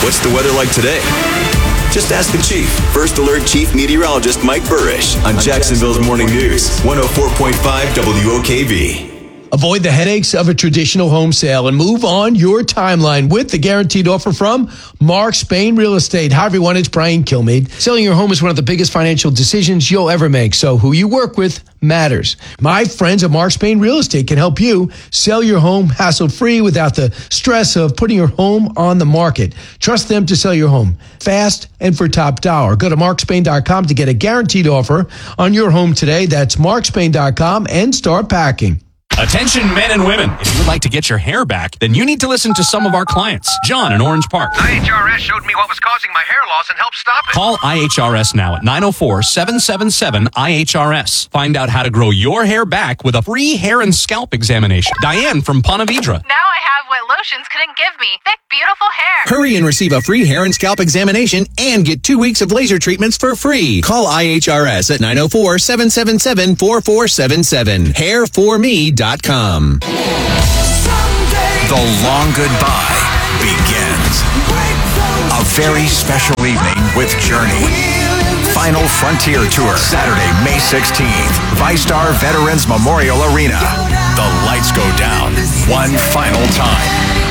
What's the weather like today? Just ask the Chief. First Alert Chief Meteorologist Mike Burrish on Jacksonville's Morning News, 104.5 WOKV. Avoid the headaches of a traditional home sale and move on your timeline with the guaranteed offer from Mark Spain Real Estate. Hi, everyone. It's Brian Kilmeade. Selling your home is one of the biggest financial decisions you'll ever make, so who you work with matters. My friends at Mark Spain Real Estate can help you sell your home hassle-free without the stress of putting your home on the market. Trust them to sell your home fast and for top dollar. Go to markspain.com to get a guaranteed offer on your home today. That's markspain.com and start packing. Attention men and women. If you would like to get your hair back, then you need to listen to some of our clients. John in Orange Park. IHRS showed me what was causing my hair loss and helped stop it. Call IHRS now at 904-777-IHRS. Find out how to grow your hair back with a free hair and scalp examination. Diane from Ponte Vedra. Now I have what lotions couldn't give me. Thick, beautiful hair. Hurry and receive a free hair and scalp examination and get 2 weeks of laser treatments for free. Call IHRS at 904-777-4477. Hairforme.com. The long goodbye begins. A very special evening with Journey. Final Frontier Tour, Saturday, May 16th. ViStar Veterans Memorial Arena. The lights go down one final time.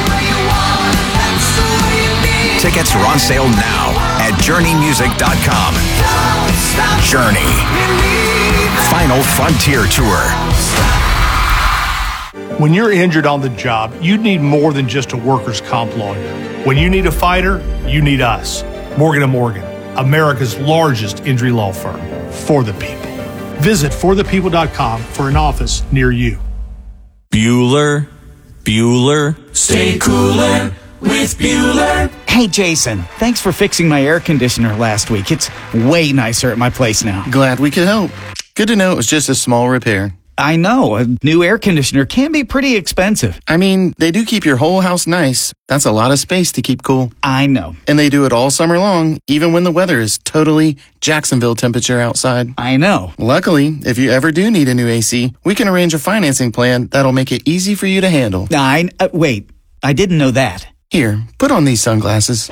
Tickets are on sale now at JourneyMusic.com. Journey. Final Frontier Tour. When you're injured on the job, you need more than just a workers' comp lawyer. When you need a fighter, you need us. Morgan & Morgan, America's largest injury law firm. For the people. Visit forthepeople.com for an office near you. Bueller, stay cooler with Bueller. Hey, Jason, thanks for fixing my air conditioner last week. It's way nicer at my place now. Glad we could help. Good to know it was just a small repair. I know, a new air conditioner can be pretty expensive. I mean, they do keep your whole house nice. That's a lot of space to keep cool. I know. And they do it all summer long, even when the weather is totally Jacksonville temperature outside. I know. Luckily, if you ever do need a new AC, we can arrange a financing plan that'll make it easy for you to handle. Wait, I didn't know that. Here, put on these sunglasses.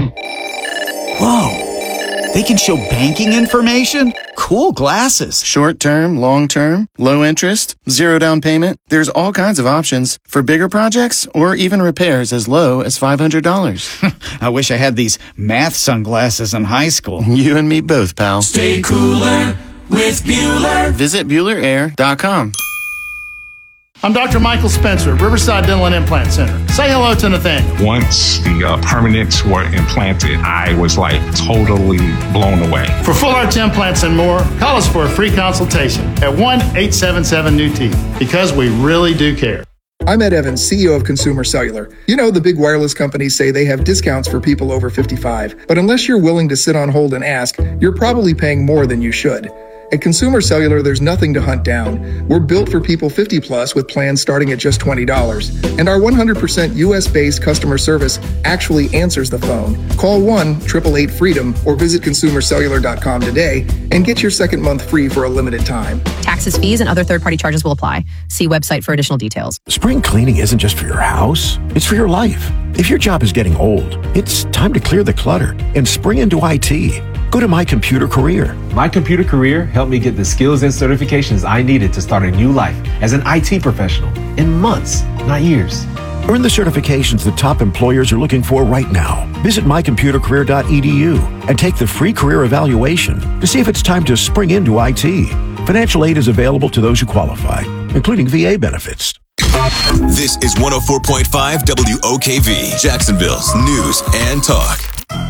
Whoa. They can show banking information? Cool glasses. Short term, long term, low interest, zero down payment. There's all kinds of options for bigger projects or even repairs as low as $500. I wish I had these math sunglasses in high school. You and me both, pal. Stay cooler with Bueller. Visit BuellerAir.com. I'm Dr. Michael Spencer, Riverside Dental and Implant Center. Say hello to Nathaniel. Once the permanents were implanted, I was totally blown away. For full arch implants and more, call us for a free consultation at 1-877-NEW-TEETH because we really do care. I'm Ed Evans, CEO of Consumer Cellular. You know, the big wireless companies say they have discounts for people over 55, but unless you're willing to sit on hold and ask, you're probably paying more than you should. At Consumer Cellular, there's nothing to hunt down. We're built for people 50 plus with plans starting at just $20. And our 100% US-based customer service actually answers the phone. Call 1-888-FREEDOM or visit consumercellular.com today and get your second month free for a limited time. Taxes, fees, and other third-party charges will apply. See website for additional details. Spring cleaning isn't just for your house, it's for your life. If your job is getting old, it's time to clear the clutter and spring into IT. Go to My Computer Career. My Computer Career helped me get the skills and certifications I needed to start a new life as an IT professional in months, not years. Earn the certifications the top employers are looking for right now. Visit mycomputercareer.edu and take the free career evaluation to see if it's time to spring into IT. Financial aid is available to those who qualify, including VA benefits. This is 104.5 WOKV, Jacksonville's news and talk.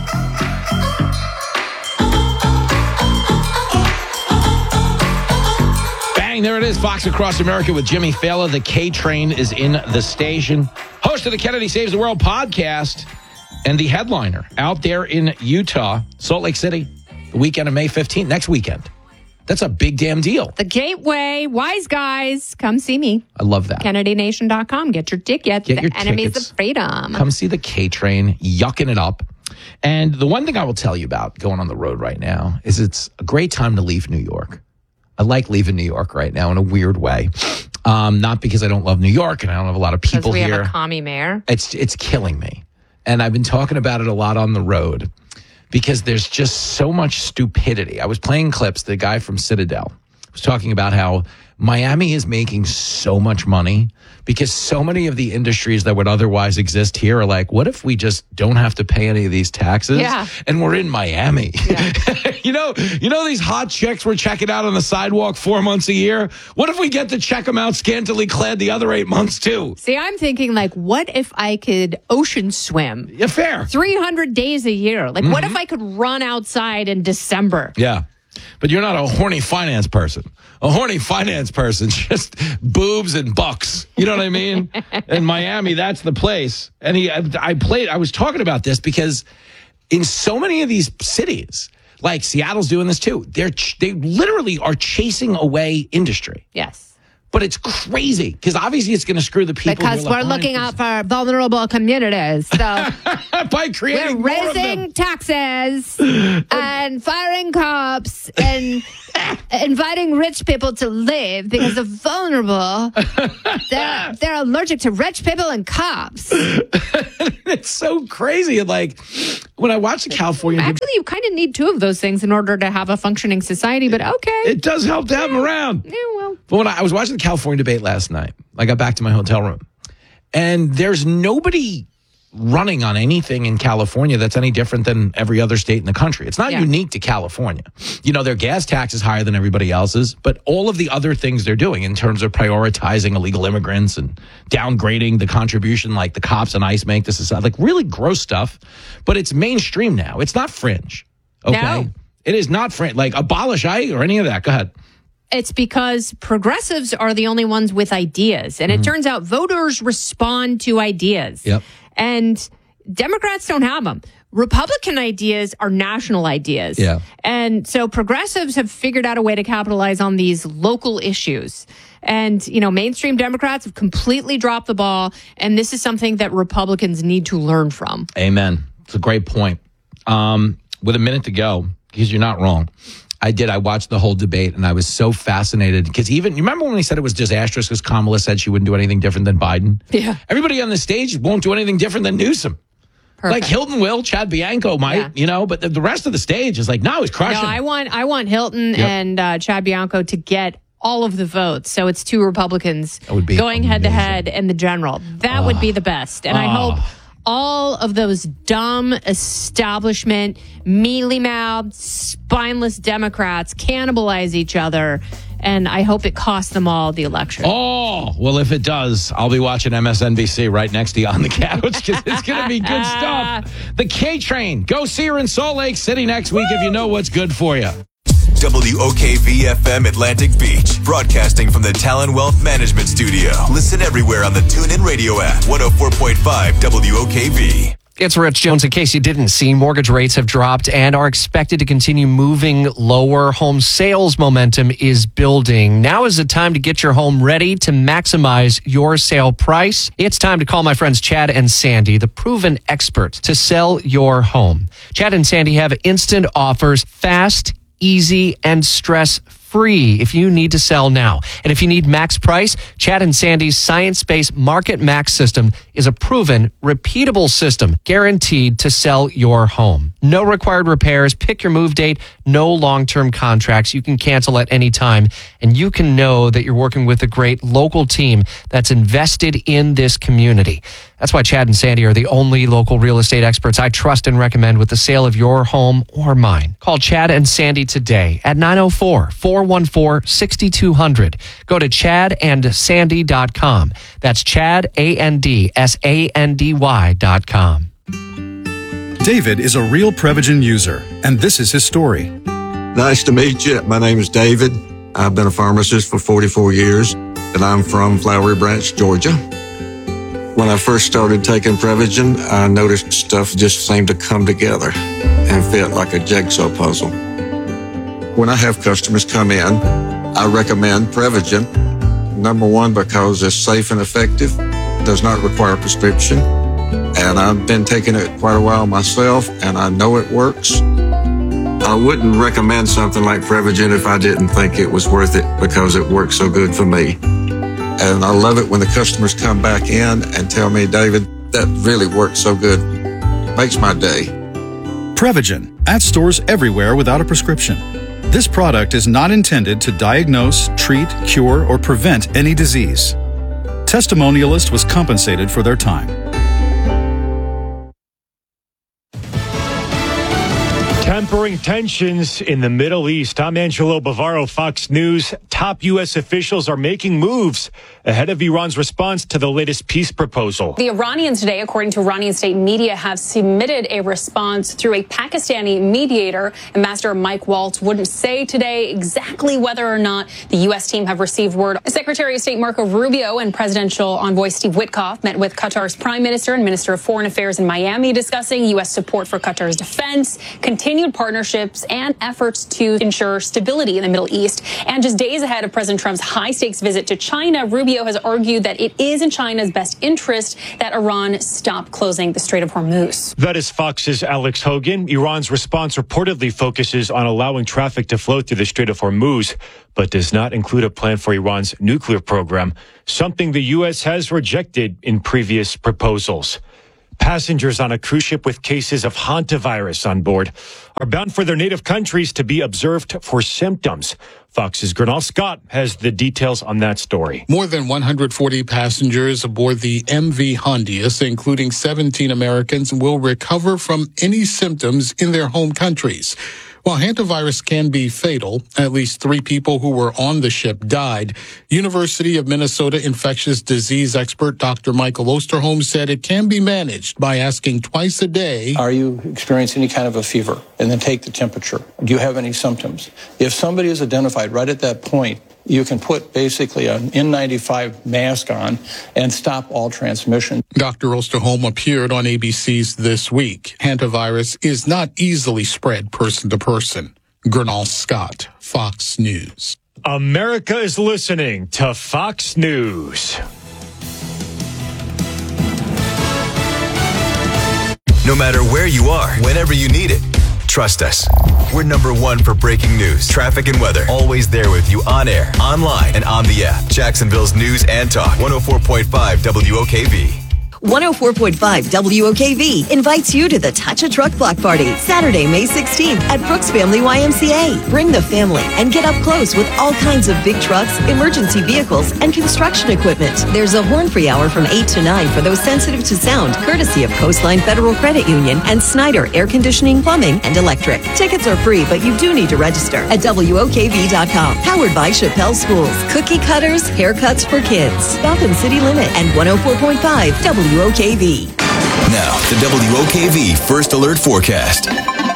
There it is, Fox Across America with Jimmy Fallon. The K-Train is in the station. Host of the Kennedy Saves the World podcast and the headliner out there in Utah, Salt Lake City, the weekend of May 15th, next weekend. That's a big damn deal. The Gateway, Wise Guys, come see me. I love that. KennedyNation.com. Get your tickets. Get your Enemies tickets. of Freedom. Come see the K-Train, yucking it up. And the one thing I will tell you about going on the road right now is it's a great time to leave New York. I like leaving New York right now in a weird way. Not because I don't love New York and I don't have a lot of people here. here. Because we have a commie mayor. It's killing me. and I've been talking about it a lot on the road because there's just so much stupidity. I was playing clips. The guy from Citadel was talking about how Miami is making so much money because so many of the industries that would otherwise exist here are like, what if we just don't have to pay any of these taxes? Yeah. And we're in Miami. Yeah. you know these hot chicks we're checking out on the sidewalk 4 months a year? What if we get to check them out scantily clad the other 8 months too? See, I'm thinking like, what if I could ocean swim? Yeah, fair. 300 days a year. Like, what if I could run outside in December? Yeah. But you're not a horny finance person. A horny finance person, just boobs and bucks. You know what I mean? In Miami, that's the place. And I was talking about this because in so many of these cities, like Seattle's doing this too, they literally are chasing away industry. Yes. But it's crazy because obviously it's going to screw the people. Because we're looking out for vulnerable communities. So by creating we're raising taxes and firing cops and inviting rich people to leave because the vulnerable, they're allergic to rich people and cops. It's so crazy. Like when I watch the California... Actually, you kind of need two of those things in order to have a functioning society, but okay. It does help to have them around. Yeah, well. But when I was watching the California debate last night, I got back to my hotel room, and there's nobody running on anything in California that's any different than every other state in the country. It's not unique to California. You know, their gas tax is higher than everybody else's, but all of the other things they're doing in terms of prioritizing illegal immigrants and downgrading the contribution like the cops and ICE make to society, like really gross stuff, but it's mainstream now. It's not fringe. Okay? No. It is not fringe. Like abolish ICE or any of that. Go ahead. It's because progressives are the only ones with ideas. And it turns out voters respond to ideas. Yep. And Democrats don't have them. Republican ideas are national ideas. Yeah. And so progressives have figured out a way to capitalize on these local issues. And, you know, mainstream Democrats have completely dropped the ball. And this is something that Republicans need to learn from. Amen. It's a great point. With a minute to go, because you're not wrong. I watched the whole debate and I was so fascinated because you remember when we said it was disastrous because Kamala said she wouldn't do anything different than Biden? Yeah. Everybody on the stage won't do anything different than Newsom. Perfect. Like Hilton will, Chad Bianco might, but the rest of the stage is like, no, he's crushing. No, I want Hilton and Chad Bianco to get all of the votes. So it's two Republicans going head to head in the general. That would be the best. And I hope all of those dumb establishment, mealy-mouthed, spineless Democrats cannibalize each other. And I hope it costs them all the election. Oh, well, if it does, I'll be watching MSNBC right next to you on the couch because it's going to be good stuff. The K-Train. Go see her in Salt Lake City next week if you know what's good for you. WOKV-FM Atlantic Beach, broadcasting from the Talon Wealth Management Studio. Listen everywhere on the TuneIn Radio app, 104.5 WOKV. It's Rich Jones. In case you didn't see, mortgage rates have dropped and are expected to continue moving lower. Home sales momentum is building. Now is the time to get your home ready to maximize your sale price. It's time to call my friends Chad and Sandy, the proven experts to sell your home. Chad and Sandy have instant offers, fast, easy, and stress-free if you need to sell now. And if you need max price, Chad and Sandy's science-based Market Max system is a proven, repeatable system guaranteed to sell your home. No required repairs, pick your move date, no long-term contracts. You can cancel at any time, and you can know that you're working with a great local team that's invested in this community. That's why Chad and Sandy are the only local real estate experts I trust and recommend with the sale of your home or mine. Call Chad and Sandy today at 904-414-6200. Go to chadandsandy.com. That's ChadAndSandy.com. David is a real Prevagen user, and this is his story. Nice to meet you. My name is David. I've been a pharmacist for 44 years, and I'm from Flowery Branch, Georgia. When I first started taking Prevagen, I noticed stuff just seemed to come together and fit like a jigsaw puzzle. When I have customers come in, I recommend Prevagen. Number one, because it's safe and effective, does not require a prescription, and I've been taking it quite a while myself, and I know it works. I wouldn't recommend something like Prevagen if I didn't think it was worth it because it works so good for me. And I love it when the customers come back in and tell me, David, that really worked so good. makes my day. Prevagen, at stores everywhere without a prescription. This product is not intended to diagnose, treat, cure, or prevent any disease. Testimonialist was compensated for their time. Tempering tensions in the Middle East. I'm Angelo Bavaro, Fox News. Top U.S. officials are making moves ahead of Iran's response to the latest peace proposal. The Iranians today, according to Iranian state media, have submitted a response through a Pakistani mediator. Ambassador Mike Waltz wouldn't say today exactly whether or not the U.S. team have received word. Secretary of State Marco Rubio and presidential envoy Steve Witkoff met with Qatar's prime minister and minister of foreign affairs in Miami, discussing U.S. support for Qatar's defense, continued partnerships, and efforts to ensure stability in the Middle East. And just days ahead of President Trump's high-stakes visit to China, Rubio has argued that it is in China's best interest that Iran stop closing the Strait of Hormuz. That is Fox's Alex Hogan. Iran's response reportedly focuses on allowing traffic to flow through the Strait of Hormuz, but does not include a plan for Iran's nuclear program, something the U.S. has rejected in previous proposals. Passengers on a cruise ship with cases of hantavirus on board are bound for their native countries to be observed for symptoms. Fox's Gernal Scott has the details on that story. More than 140 passengers aboard the MV Hondius, including 17 Americans, will recover from any symptoms in their home countries. While hantavirus can be fatal, at least 3 people who were on the ship died. University of Minnesota infectious disease expert Dr. Michael Osterholm said it can be managed by asking twice a day, "Are you experiencing any kind of a fever?" And then take the temperature. "Do you have any symptoms?" If somebody is identified right at that point, you can put basically an N95 mask on and stop all transmission. Dr. Osterholm appeared on ABC's This Week. Hantavirus is not easily spread person to person. Gernal Scott, Fox News. America is listening to Fox News. No matter where you are, whenever you need it, trust us. We're number one for breaking news, traffic, and weather. Always there with you on air, online, and on the app. Jacksonville's News and Talk. 104.5 WOKV. 104.5 WOKV invites you to the Touch a Truck Block Party Saturday, May 16th at Brooks Family YMCA. Bring the family and get up close with all kinds of big trucks, emergency vehicles, and construction equipment. There's a horn-free hour from 8 to 9 for those sensitive to sound, courtesy of Coastline Federal Credit Union and Snyder Air Conditioning, Plumbing, and Electric. Tickets are free, but you do need to register at WOKV.com. Powered by Chappelle Schools, Cookie Cutters, Haircuts for Kids, Stop in City Limit, and 104.5 WOKV. Now, the WOKV First Alert Forecast.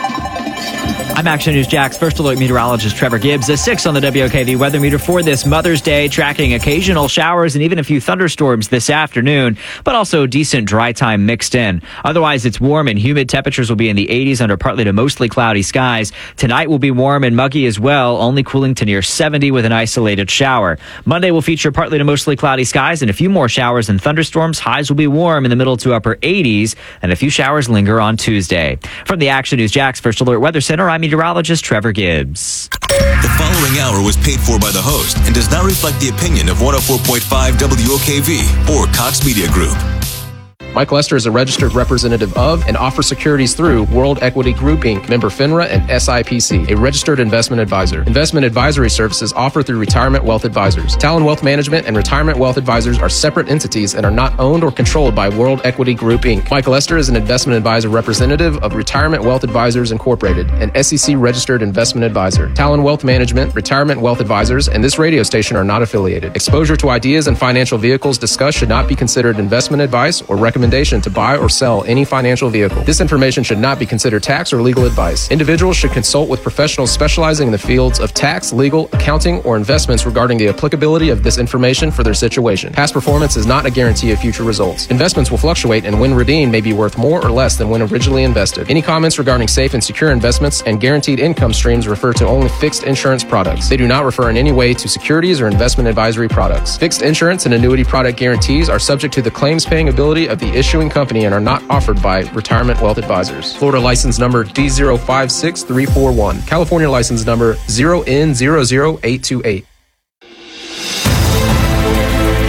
I'm Action News Jack's First Alert meteorologist Trevor Gibbs. A 6 on the WOKV weather meter for this Mother's Day, tracking occasional showers and even a few thunderstorms this afternoon, but also decent dry time mixed in. Otherwise, it's warm and humid. Temperatures will be in the 80s under partly to mostly cloudy skies. Tonight will be warm and muggy as well, only cooling to near 70 with an isolated shower. Monday will feature partly to mostly cloudy skies and a few more showers and thunderstorms. Highs will be warm in the middle to upper 80s, and a few showers linger on Tuesday. From the Action News Jack's First Alert Weather Center, I'm meteorologist Trevor Gibbs. The following hour was paid for by the host and does not reflect the opinion of 104.5 WOKV or Cox Media Group. Michael Lester is a registered representative of and offers securities through World Equity Group, Inc., member FINRA and SIPC, a registered investment advisor. Investment advisory services offered through Retirement Wealth Advisors. Talon Wealth Management and Retirement Wealth Advisors are separate entities and are not owned or controlled by World Equity Group, Inc. Michael Lester is an investment advisor representative of Retirement Wealth Advisors Incorporated, an SEC-registered investment advisor. Talon Wealth Management, Retirement Wealth Advisors, and this radio station are not affiliated. Exposure to ideas and financial vehicles discussed should not be considered investment advice or recommendation to buy or sell any financial vehicle. This information should not be considered tax or legal advice. Individuals should consult with professionals specializing in the fields of tax, legal, accounting, or investments regarding the applicability of this information for their situation. Past performance is not a guarantee of future results. Investments will fluctuate and when redeemed may be worth more or less than when originally invested. Any comments regarding safe and secure investments and guaranteed income streams refer to only fixed insurance products. They do not refer in any way to securities or investment advisory products. Fixed insurance and annuity product guarantees are subject to the claims paying ability of the issuing company and are not offered by Retirement Wealth Advisors. Florida license number D056341. California license number 0N00828.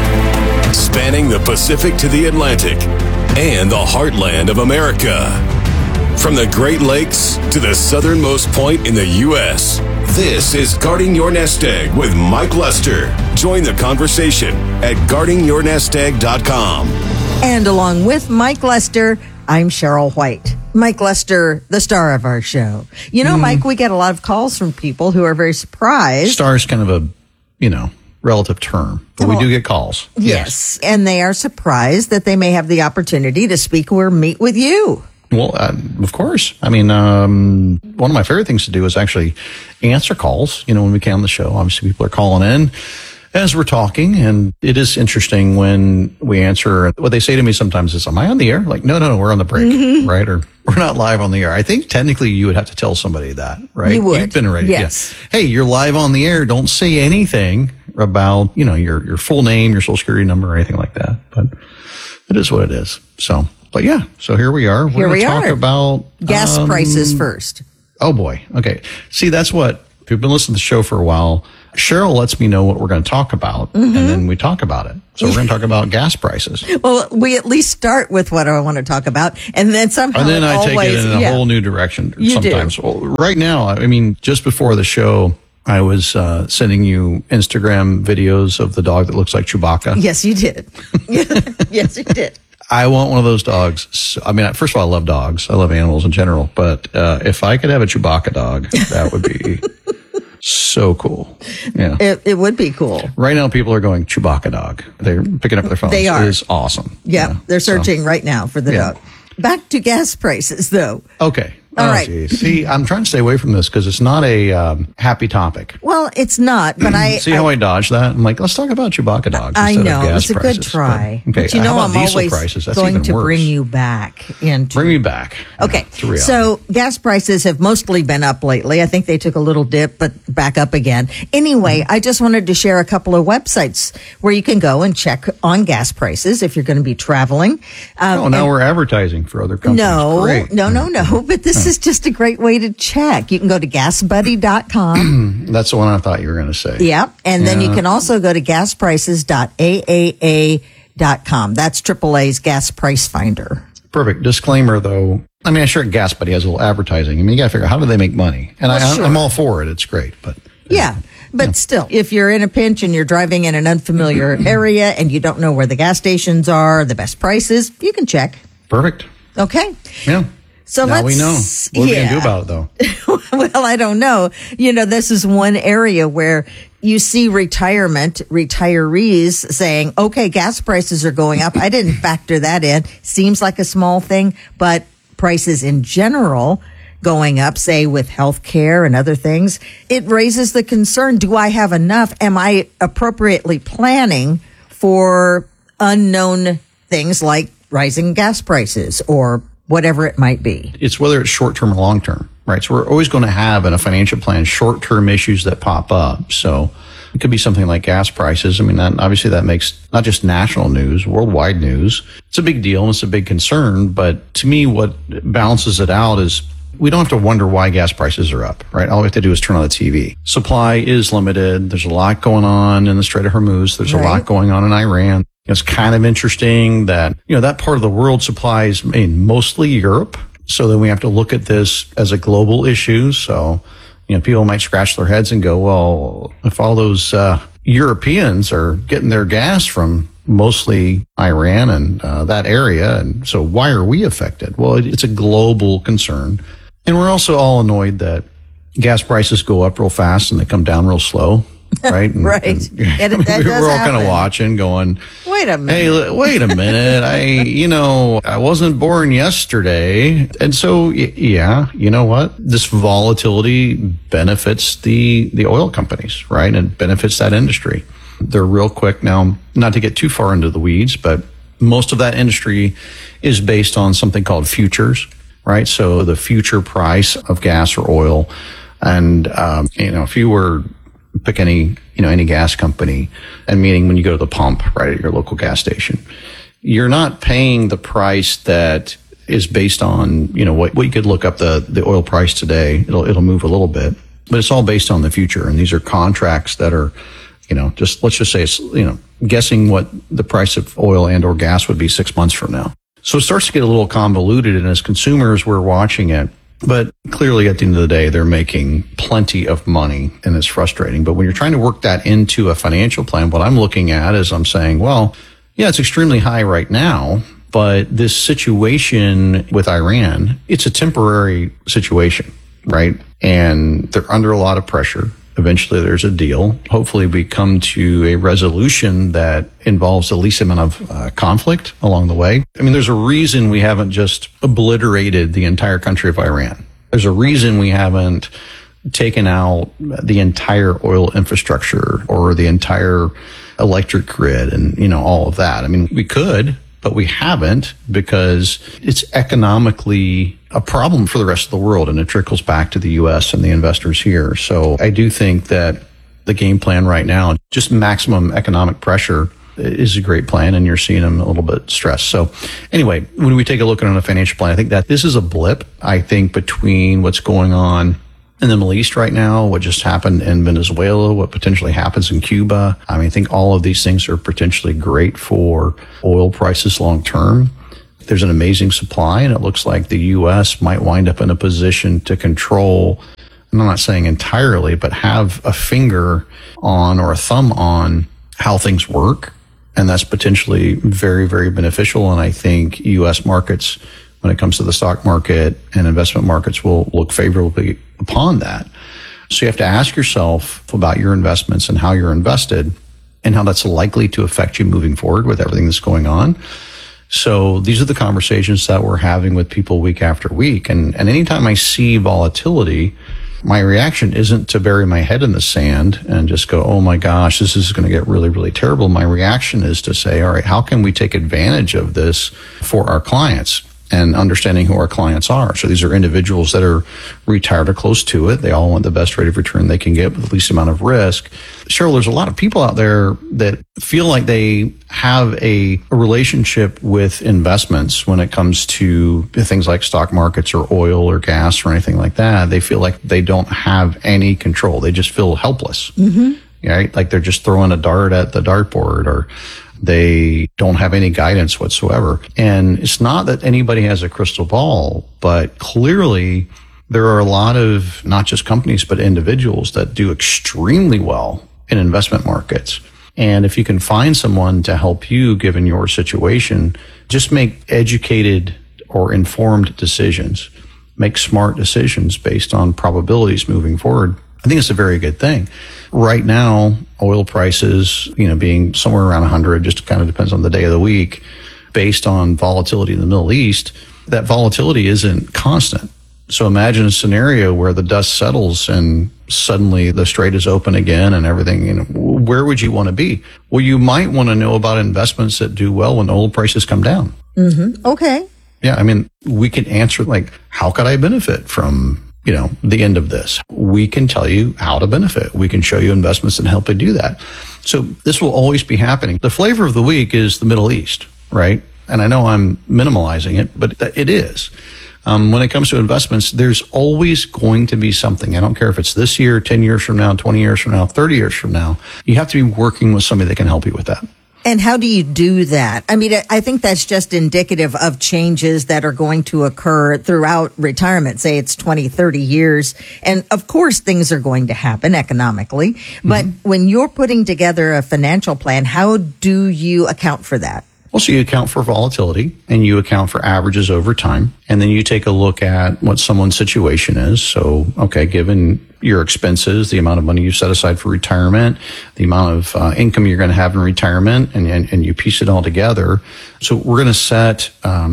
Spanning the Pacific to the Atlantic and the heartland of America. From the Great Lakes to the southernmost point in the U.S., this is Guarding Your Nest Egg with Mike Lester. Join the conversation at guardingyournestegg.com. And along with Mike Lester, I'm Cheryl White. Mike Lester, the star of our show. You know, Mike, we get a lot of calls from people who are very surprised. Star is kind of a, relative term, but we do get calls. Yes. And they are surprised that they may have the opportunity to speak or meet with you. Well, of course. I mean, one of my favorite things to do is actually answer calls, when we can on the show. Obviously, people are calling in as we're talking, and it is interesting when we answer. What they say to me sometimes is, am I on the air? Like, no, we're on the break, right? Or we're not live on the air. I think technically you would have to tell somebody that, right? You would. You've been ready. Yes. Yeah. Hey, you're live on the air. Don't say anything about, your full name, your social security number, or anything like that. But it is what it is. So, but yeah, so here we are. We're going to talk about gas prices first. Oh boy. Okay. See, that's what, if you've been listening to the show for a while, Cheryl lets me know what we're going to talk about, and then we talk about it. So we're going to talk about gas prices. Well, we at least start with what I want to talk about, and then somehow and then I take it in a whole new direction sometimes. Do. Well, right now, I mean, just before the show, I was sending you Instagram videos of the dog that looks like Chewbacca. Yes, you did. Yes, you did. I want one of those dogs. So, I mean, first of all, I love dogs. I love animals in general. But if I could have a Chewbacca dog, that would be so cool. Yeah, it would be cool. Right now, people are going Chewbacca dog. They're picking up their phones. They are. It is awesome. Yeah, they're searching right now for the dog. Back to gas prices, though. Okay. All right. Geez. See, I'm trying to stay away from this because it's not a happy topic. Well, it's not, but See how I dodged that? I'm like, let's talk about Chewbacca dogs. I know. Of gas it's a prices. good try. But I'm always going to worse. bring you back into. Bring me back. Okay. So gas prices have mostly been up lately. I think they took a little dip, but back up again. Anyway, I just wanted to share a couple of websites where you can go and check on gas prices if you're going to be traveling. Now we're advertising for other companies. No. But this is just a great way to check. You can go to gasbuddy.com. That's the one I thought you were going to say. Yeah. And then you can also go to gasprices.aaa.com. That's AAA's gas price finder. Perfect. Disclaimer, though. I mean, I'm sure Gas Buddy has a little advertising. I mean, you got to figure out how do they make money? And I'm all for it. It's great. But But still, if you're in a pinch and you're driving in an unfamiliar area and you don't know where the gas stations are, the best prices, you can check. Perfect. Okay. Yeah. So now we know. What are we going to do about it, though? Well, I don't know. This is one area where you see retirees saying, okay, gas prices are going up. I didn't factor that in. Seems like a small thing, but prices in general going up, say with healthcare and other things, it raises the concern. Do I have enough? Am I appropriately planning for unknown things like rising gas prices or whatever it might be? It's whether it's short-term or long-term, right? So we're always going to have in a financial plan short-term issues that pop up. So it could be something like gas prices. I mean, obviously that makes not just national news, worldwide news. It's a big deal and it's a big concern. But to me, what balances it out is we don't have to wonder why gas prices are up, right? All we have to do is turn on the TV. Supply is limited. There's a lot going on in the Strait of Hormuz. There's a lot going on in Iran. It's kind of interesting that, that part of the world supplies mostly Europe. So then we have to look at this as a global issue. So, people might scratch their heads and go, well, if all those Europeans are getting their gas from mostly Iran and that area, and so why are we affected? Well, it's a global concern. And we're also all annoyed that gas prices go up real fast and they come down real slow. Right. Right. And we're all kind of watching going, wait a minute. Hey, wait a minute. I wasn't born yesterday. And so, you know what? This volatility benefits the oil companies, right? And benefits that industry. They're real quick now, not to get too far into the weeds, but most of that industry is based on something called futures, right? So the future price of gas or oil. And, if you were pick any gas company, and meaning when you go to the pump, right, at your local gas station, you're not paying the price that is based on, what you could look up the oil price today. It'll move a little bit, but it's all based on the future. And these are contracts that are, let's just say it's, guessing what the price of oil and or gas would be 6 months from now. So it starts to get a little convoluted, and as consumers, we're watching it. But clearly, at the end of the day, they're making plenty of money, and it's frustrating. But when you're trying to work that into a financial plan, what I'm looking at is I'm saying, well, yeah, it's extremely high right now, but this situation with Iran, it's a temporary situation, right? And they're under a lot of pressure. Eventually, there's a deal. Hopefully, we come to a resolution that involves the least amount of conflict along the way. I mean, there's a reason we haven't just obliterated the entire country of Iran. There's a reason we haven't taken out the entire oil infrastructure or the entire electric grid and, all of that. I mean, we could, but we haven't because it's economically a problem for the rest of the world, and it trickles back to the U.S. and the investors here. So I do think that the game plan right now, just maximum economic pressure, is a great plan, and you're seeing them a little bit stressed. So anyway, when we take a look at a financial plan, I think that this is a blip, I think, between what's going on in the Middle East right now, what just happened in Venezuela, what potentially happens in Cuba. I mean, I think all of these things are potentially great for oil prices long term. There's an amazing supply, and it looks like the U.S. might wind up in a position to control, I'm not saying entirely, but have a finger on or a thumb on how things work. And that's potentially very, very beneficial. And I think U.S. markets, when it comes to the stock market and investment markets, will look favorably upon that. So you have to ask yourself about your investments and how you're invested and how that's likely to affect you moving forward with everything that's going on. So these are the conversations that we're having with people week after week. And anytime I see volatility, my reaction isn't to bury my head in the sand and just go, oh my gosh, this is going to get really, really terrible. My reaction is to say, all right, how can we take advantage of this for our clients? And understanding who our clients are. So these are individuals that are retired or close to it. They all want the best rate of return they can get with the least amount of risk. Cheryl, there's a lot of people out there that feel like they have a relationship with investments when it comes to things like stock markets or oil or gas or anything like that. They feel like they don't have any control. They just feel helpless. Mm-hmm. Right? Like they're just throwing a dart at the dartboard, or they don't have any guidance whatsoever. And it's not that anybody has a crystal ball, but clearly there are a lot of not just companies, but individuals that do extremely well in investment markets. And if you can find someone to help you, given your situation, just make educated or informed decisions, make smart decisions based on probabilities moving forward, I think it's a very good thing. Right now, oil prices, being somewhere around 100, just kind of depends on the day of the week, based on volatility in the Middle East, that volatility isn't constant. So imagine a scenario where the dust settles and suddenly the strait is open again and everything, where would you want to be? Well, you might want to know about investments that do well when oil prices come down. Mm-hmm. Okay. Yeah, I mean, we can answer how could I benefit from the end of this? We can tell you how to benefit. We can show you investments that help you do that. So this will always be happening. The flavor of the week is the Middle East, right? And I know I'm minimalizing it, but it is. When it comes to investments, there's always going to be something. I don't care if it's this year, 10 years from now, 20 years from now, 30 years from now. You have to be working with somebody that can help you with that. And how do you do that? I mean, I think that's just indicative of changes that are going to occur throughout retirement. Say it's 20, 30 years. And of course, things are going to happen economically. But when you're putting together a financial plan, how do you account for that? Well, so you account for volatility and you account for averages over time. And then you take a look at what someone's situation is. So, okay, given your expenses, the amount of money you set aside for retirement, the amount of income you're going to have in retirement, and you piece it all together. So we're going to set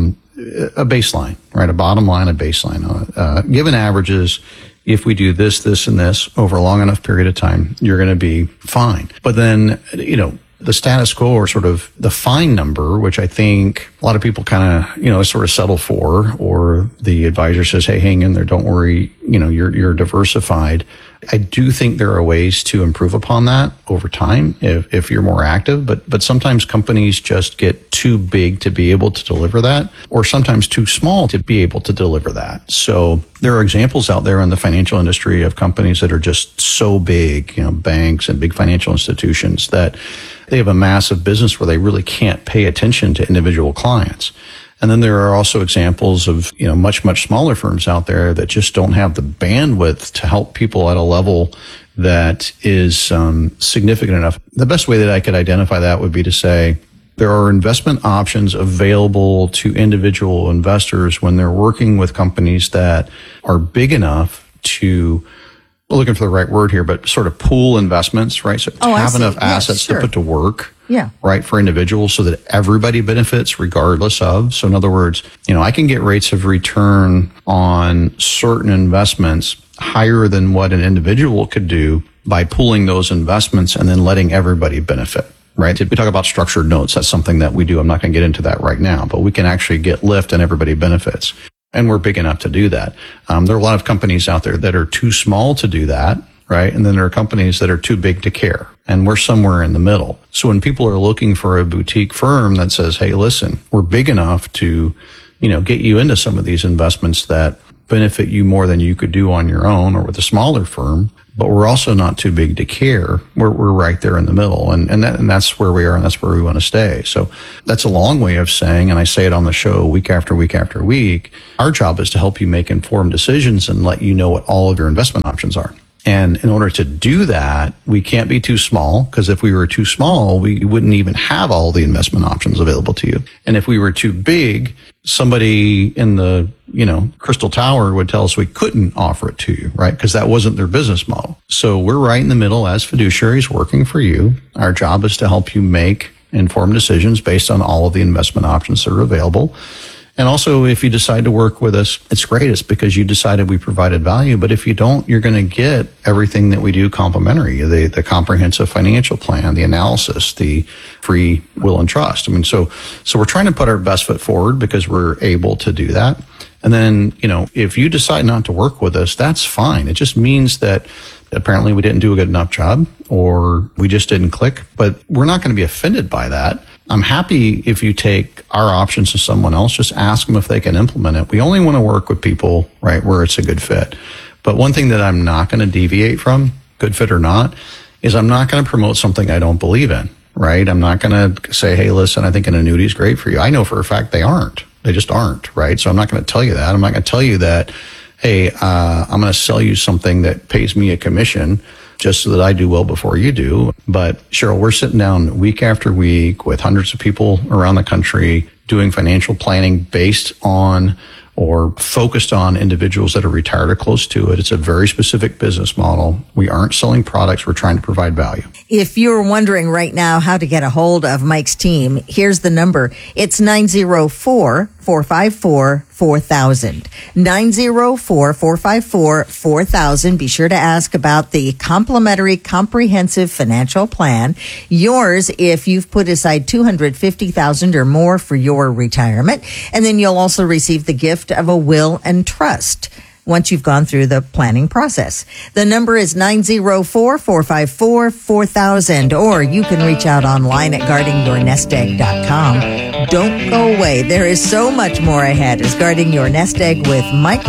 a baseline, right? A bottom line, a baseline. Given averages, if we do this, this, and this over a long enough period of time, you're going to be fine. But then, the status quo, or sort of the fine number, which I think a lot of people kind of, sort of settle for, or the advisor says, hey, hang in there, don't worry, you're diversified. I do think there are ways to improve upon that over time if you're more active, but sometimes companies just get too big to be able to deliver that, or sometimes too small to be able to deliver that. So there are examples out there in the financial industry of companies that are just so big, banks and big financial institutions, that they have a massive business where they really can't pay attention to individual clients. And then there are also examples of, much, much smaller firms out there that just don't have the bandwidth to help people at a level that is significant enough. The best way that I could identify that would be to say there are investment options available to individual investors when they're working with companies that are big enough to, looking for the right word here, but sort of pool investments, right? So have enough assets to put to work. Yeah. Right, for individuals so that everybody benefits regardless of. So in other words, I can get rates of return on certain investments higher than what an individual could do by pooling those investments and then letting everybody benefit. Right. If we talk about structured notes, that's something that we do. I'm not going to get into that right now, but we can actually get lift and everybody benefits. And we're big enough to do that. There are a lot of companies out there that are too small to do that. Right. And then there are companies that are too big to care. And we're somewhere in the middle. So when people are looking for a boutique firm that says, hey, listen, we're big enough to, get you into some of these investments that benefit you more than you could do on your own or with a smaller firm, but we're also not too big to care. We're right there in the middle. And that's where we are, and that's where we want to stay. So that's a long way of saying, and I say it on the show week after week after week, our job is to help you make informed decisions and let you know what all of your investment options are. And in order to do that, we can't be too small, because if we were too small, we wouldn't even have all the investment options available to you. And if we were too big, somebody in the, Crystal Tower would tell us we couldn't offer it to you, right? Because that wasn't their business model. So we're right in the middle as fiduciaries working for you. Our job is to help you make informed decisions based on all of the investment options that are available. And also, if you decide to work with us, it's great. It's because you decided we provided value. But if you don't, you're going to get everything that we do complimentary, the comprehensive financial plan, the analysis, the free will and trust. So we're trying to put our best foot forward because we're able to do that. And then, if you decide not to work with us, that's fine. It just means that apparently we didn't do a good enough job or we just didn't click. But we're not going to be offended by that. I'm happy if you take our options to someone else, just ask them if they can implement it. We only want to work with people, right, where it's a good fit. But one thing that I'm not going to deviate from, good fit or not, is I'm not going to promote something I don't believe in, right? I'm not going to say, hey, listen, I think an annuity is great for you. I know for a fact they aren't. They just aren't, right? So I'm not going to tell you that. I'm not going to tell you that, hey, I'm going to sell you something that pays me a commission just so that I do well before you do. But Cheryl, we're sitting down week after week with hundreds of people around the country doing financial planning based on or focused on individuals that are retired or close to it. It's a very specific business model. We aren't selling products. We're trying to provide value. If you're wondering right now how to get a hold of Mike's team, here's the number. It's 904-454-4000. 904-454-4000. Be sure to ask about the complimentary comprehensive financial plan. Yours if you've put aside $250,000 or more for your retirement. And then you'll also receive the gift of a will and trust once you've gone through the planning process. The number is 904-454-4000, or you can reach out online at guardingyournestegg.com. Don't go away. There is so much more ahead as Guarding Your Nest Egg with Mike